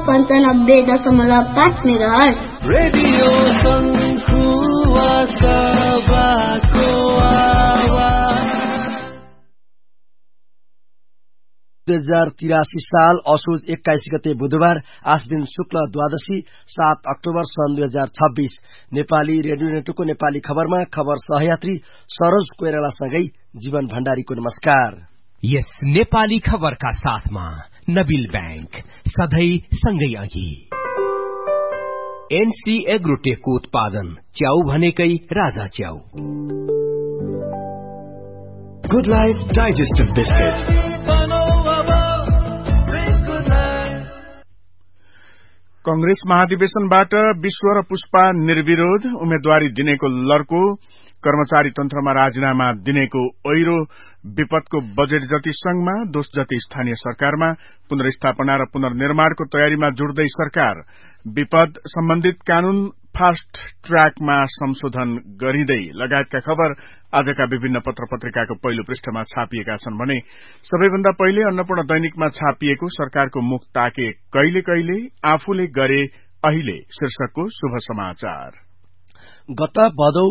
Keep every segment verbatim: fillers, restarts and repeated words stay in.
पन्चानब्बे दशमलव पाँच मेगाहर्ज। रेडियो सङ्खुवासबाको आवाज। दुई हजार तिरासी साल असोज एक्काइस गते बुधबार आश्विन शुक्ल द्वादशी सात अक्टोबर सन् दुई हजार छब्बीस। नेपाली रेडियो नेटवर्कको नेपाली खबरमा खबर सहयात्री सरोज कोइरालासँगै जीवन भण्डारीको नमस्कार। यस नेपाली खबरका साथमा नबिल बैंक सधैँ सँगै अघि। एनसी एग्रोटेकको उत्पादन च्याउ भनेकै राजा च्याउ। Good life digestive biscuit. Congress महाधिवेशनबाट विश्व र पुष्पा निर्विरोध उम्मेद्वारी दिनेको लड्को, कर्मचारी तन्त्रमा राजीनामा दिनेको ओइरो, विपदको बजेट जति संघमा दोष जति स्थानीय सरकारमा, पुनर्स्थापना र पुनर्निर्माणको तयारीमा जुट्दै सरकार, विपद सम्बन्धित कानून फास्ट ट्र्याकमा संशोधन गरिँदै लगायतका खबर आजका विभिन्न पत्र पत्रिकाको पहिलो पृष्ठमा छापिएका छन् भने सबैभन्दा पहिले अन्नपूर्ण दैनिकमा छापिएको सरकारको मुख ताके कहिले कहिले आफूले गरे अहिले शीर्षकको शुभ समाचार। गत भदौ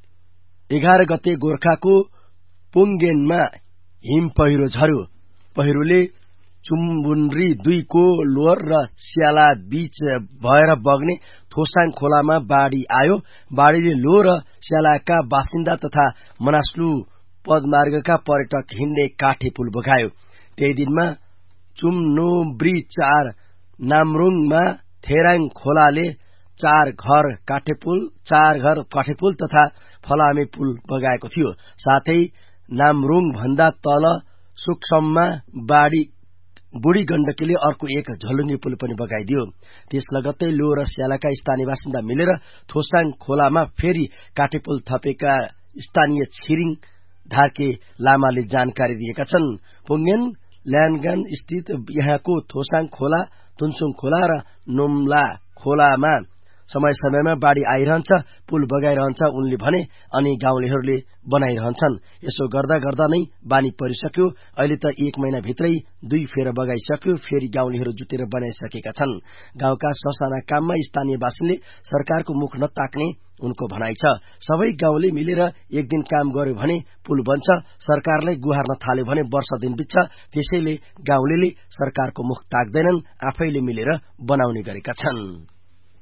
एघार गते गोर्खाको पुङ्गेनमा हिम पहिरो झर्यो। पहिरोले चुम्बुन्री दुईको लोअर र स्याला बीच भएर बग्ने थोसाङ खोलामा बाढ़ी आयो। बाढ़ीले लो र स्यालाका बासिन्दा तथा मनास्लु पदमार्गका पर्यटक हिँड्ने काठे पुल बगायो। त्यही दिनमा चुम्नोब्री चार नामरुङमा थेराङ खोलाले चार घर काठेपुल चार घर काठेपुल तथा फलामे पुल बगाएको थियो। साथै नामरुङ भन्दा तल सुक्सममा बाढ़ी बुढी गण्डकीले अर्को एक झलुङ्गे पुल पनि बगाइदियो। त्यस लगत्तै लो र स्यालाका स्थानीय बासिन्दा मिलेर थोसाङ खोलामा फेरि काठेपुल थपेका स्थानीय छिरिङ धार्के लामाले जानकारी दिएका छन्। पुङ्गेन ल्यान्डगन स्थित यहाँको थोसाङ खोला, तुन्सुङ खोला र नोम्ला खोलामा समय समयमा बाढ़ी आइरहन्छ, पुल बगाइरहन्छ उनले भने, अनि गाउँलेहरूले बनाइरहन्छन्। यसो गर्दा गर्दा नै बानी परिसक्यो। अहिले त एक महिना भित्रै दुई फेर बगाइसक्यो, फेरि गाउँलेहरू जुटेर बनाइसकेका छन्। गाउँका ससाना काममा स्थानीय बासिन्दाले सरकारको मुख नताक्ने उनको भनाइ छ। सबै गाउँले मिलेर एक दिन काम गर्यो भने पुल बन्छ, सरकारलाई गुहार्न थाल्यो भने वर्ष दिन बित्छ। त्यसैले गाउँलेले सरकारको मुख ताक्दैनन्, आफैले मिलेर बनाउने गरेका छन्।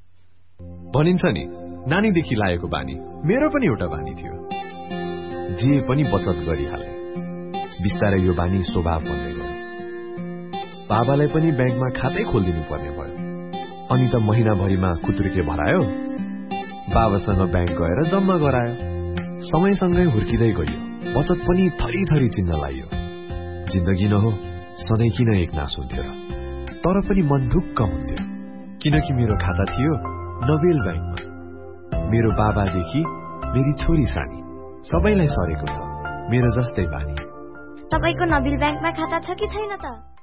भनिन्छ नि, नानीदेखि लागेको बानी मेरो पनि एउटा बानी थियो, जे पनि बचत गरिहाले। बिस्तारै यो बानी स्वभाव बन्दै गयो। बाबालाई पनि ब्याङ्कमा खातै खोलिदिनु पर्ने भयो। अनि त महिनाभरिमा खुत्रुके भरायो, बाबासँग ब्याङ्क गएर जम्मा गरायो। समयसँगै हुर्किँदै गयो, बचत पनि थरी थरी चिन्न लाग्यो। जिन्दगी न हो, सधैँ किन एक नास हुन्थ्यो र? तर पनि मन ढुक्क हुन्थ्यो, किनकि मेरो खाता थियो नबेल ब्याङ्कमा। मेरो बाबादेखि मेरी छोरी सानी सबैलाई सरेको छ मेरो जस्तै बानी। तपाईको नबिल ब्याङ्कमा खाता छ कि छैन त?